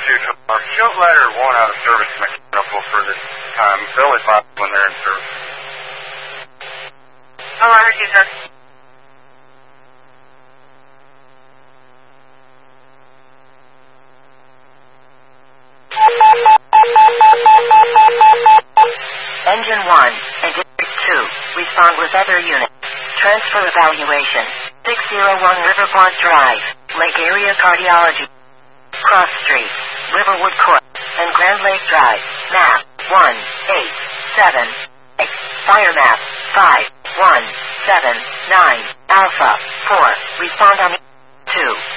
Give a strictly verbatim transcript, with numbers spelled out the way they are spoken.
two twelve. Shield ladder one out of service mechanical for this time. They'll advise when they're in service. Oh, I heard you, sir. Engine one and District two, respond with other units. Transfer evaluation. six oh one Riverport Drive, Lake Area Cardiology. Cross Street, Riverwood Court, and Grand Lake Drive. Map one eight seven eight. Fire map five one seven nine. Alpha four. Respond on two.